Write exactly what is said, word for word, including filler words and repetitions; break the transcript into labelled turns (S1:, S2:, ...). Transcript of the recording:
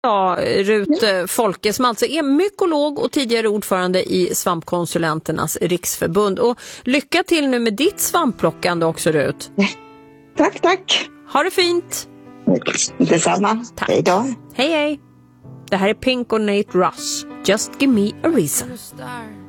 S1: Ja, Rut mm. Folke som alltså är mykolog och tidigare ordförande i Svampkonsulenternas riksförbund. Och lycka till nu med ditt svampplockande också, Rut.
S2: Tack, tack.
S1: Ha det fint.
S2: Detsamma.
S1: Tack.
S2: Hej då.
S1: Hej, hej. Det här är Pink och Nate Russ. Just give me a reason.